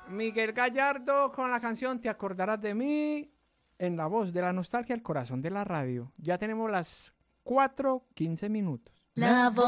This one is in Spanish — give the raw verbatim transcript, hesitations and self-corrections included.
Miguel Gallardo con la canción Te acordarás de mí, en la voz de la nostalgia, el corazón de la radio. Ya tenemos las cuatro quince minutos. La voz